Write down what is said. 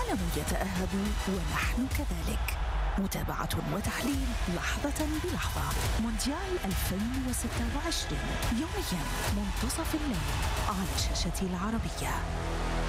حينما يتأهب ونحن كذلك. متابعة وتحليل لحظة بلحظة. مونديال 2026 يوميا منتصف الليل على شاشة العربية.